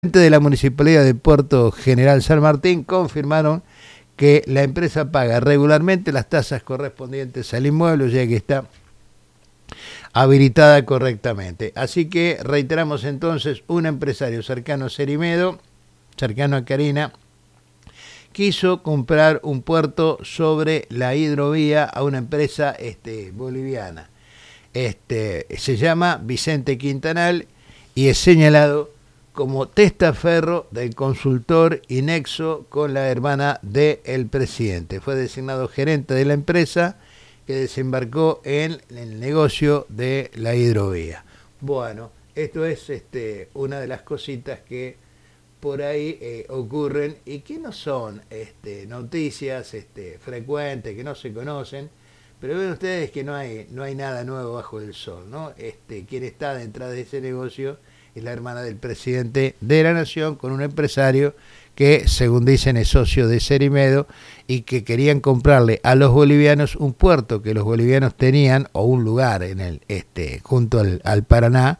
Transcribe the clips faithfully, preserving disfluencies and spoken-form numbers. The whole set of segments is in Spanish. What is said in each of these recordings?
De la Municipalidad de Puerto General San Martín confirmaron que la empresa paga regularmente las tasas correspondientes al inmueble, ya que está habilitada correctamente. Así que reiteramos entonces, un empresario cercano a Cerimedo, cercano a Carina, quiso comprar un puerto sobre la hidrovía a una empresa este, boliviana. Este, se llama Vicente Quintanal y es señalado como testaferro del consultor y nexo con la hermana del presidente. Fue designado gerente de la empresa que desembarcó en el negocio de la hidrovía. Bueno, esto es este, una de las cositas que por ahí eh, ocurren y que no son este, noticias este, frecuentes, que no se conocen, pero ven ustedes que no hay, no hay nada nuevo bajo el sol, ¿no? Este, quien está detrás de ese negocio es la hermana del presidente de la Nación, con un empresario que, según dicen, es socio de Cerimedo y que querían comprarle a los bolivianos un puerto que los bolivianos tenían, o un lugar en el este junto al, al Paraná,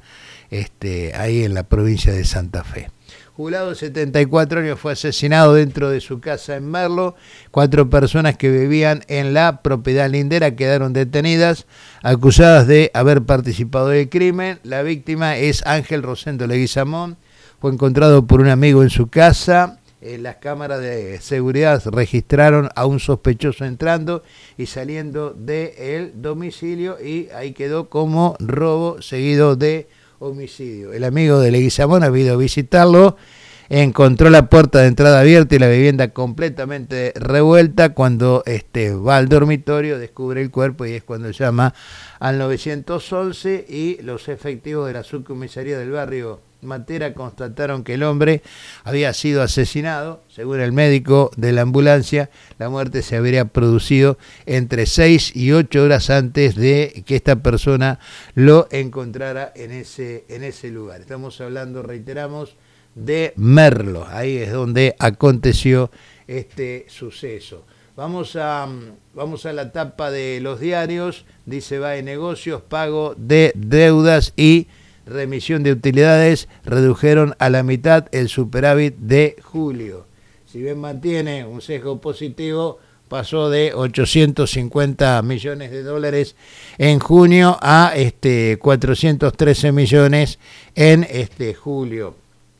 este ahí en la provincia de Santa Fe. Jubilado de setenta y cuatro años, fue asesinado dentro de su casa en Merlo. Cuatro personas que vivían en la propiedad lindera quedaron detenidas, acusadas de haber participado del crimen. La víctima es Ángel Rosendo Leguizamón. Fue encontrado por un amigo en su casa. En las cámaras de seguridad registraron a un sospechoso entrando y saliendo del domicilio, y ahí quedó como robo seguido de homicidio. El amigo de Leguizamón ha ido a visitarlo, encontró la puerta de entrada abierta y la vivienda completamente revuelta. Cuando este, va al dormitorio, descubre el cuerpo y es cuando llama al nueve once, y los efectivos de la subcomisaría del barrio Matera constataron que el hombre había sido asesinado. Según el médico de la ambulancia, la muerte se habría producido entre seis y ocho horas antes de que esta persona lo encontrara en ese, en ese lugar. Estamos hablando, reiteramos, de Merlo. Ahí es donde aconteció este suceso. Vamos a, vamos a la tapa de los diarios. Dice: va de negocios, pago de deudas y remisión de utilidades redujeron a la mitad el superávit de julio. Si bien mantiene un sesgo positivo, pasó de ochocientos cincuenta millones de dólares en junio a este cuatrocientos trece millones en este julio.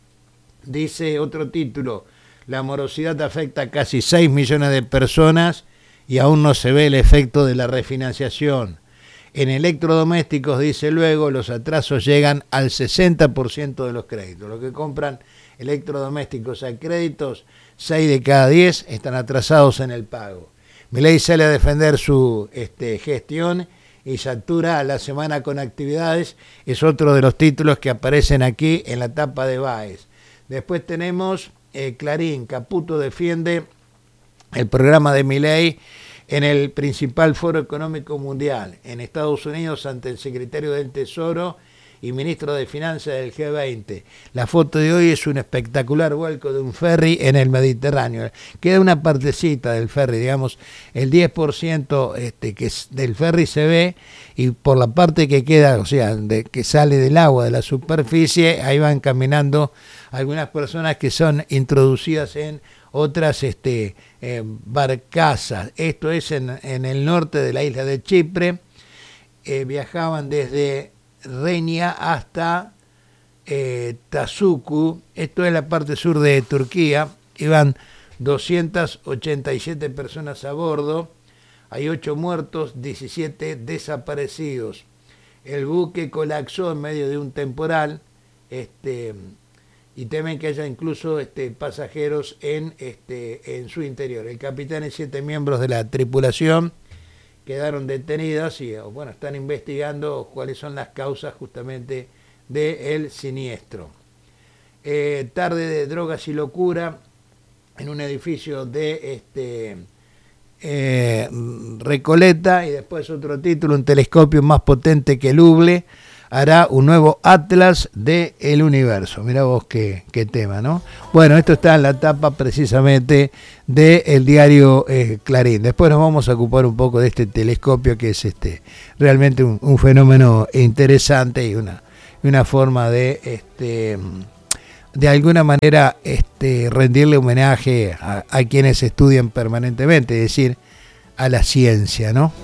Dice otro título: la morosidad afecta a casi seis millones de personas y aún no se ve el efecto de la refinanciación. En electrodomésticos, dice luego, los atrasos llegan al sesenta por ciento de los créditos. Los que compran electrodomésticos a créditos, seis de cada diez están atrasados en el pago. Milei sale a defender su este, gestión y satura la semana con actividades. Es otro de los títulos que aparecen aquí en la tapa de Báez. Después tenemos eh, Clarín: Caputo defiende el programa de Milei en el principal foro económico mundial, en Estados Unidos, ante el secretario del Tesoro y ministro de Finanzas del G veinte. La foto de hoy es un espectacular vuelco de un ferry en el Mediterráneo. Queda una partecita del ferry, digamos, el diez por ciento este, que es del ferry se ve, y por la parte que queda, o sea, de, que sale del agua, de la superficie, ahí van caminando algunas personas que son introducidas en otras este, eh, barcazas. Esto es en, en el norte de la isla de Chipre. Eh, viajaban desde Renia hasta eh, Tazuku. Esto es la parte sur de Turquía. Iban doscientas ochenta y siete personas a bordo. Hay ocho muertos, diecisiete desaparecidos. El buque colapsó en medio de un temporal. Este... y temen que haya incluso este, pasajeros en, este, en su interior. El capitán y siete miembros de la tripulación quedaron detenidos y bueno, están investigando cuáles son las causas justamente del siniestro. Eh, tarde de drogas y locura en un edificio de este, eh, Recoleta. Y después otro título: un telescopio más potente que el Hubble hará un nuevo atlas del universo. Mirá vos qué, qué tema, ¿no? Bueno, esto está en la tapa precisamente del diario eh, Clarín. Después nos vamos a ocupar un poco de este telescopio, que es este realmente un, un fenómeno interesante y una, una forma de este de alguna manera este, rendirle homenaje a, a quienes estudian permanentemente, es decir, a la ciencia, ¿no?